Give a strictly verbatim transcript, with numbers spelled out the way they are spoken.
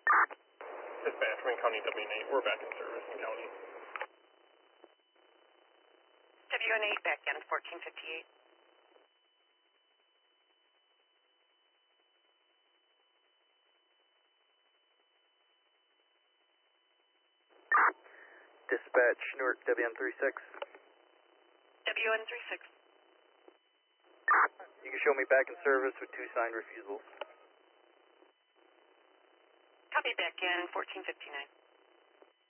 Dispatch, Wayne County W N eight, we're back in service in county. W N eight back in fourteen fifty-eight. Dispatch, Newark W N thirty-six. W N thirty-six. You can show me back in service with two signed refusals. Copy back in fourteen fifty-nine.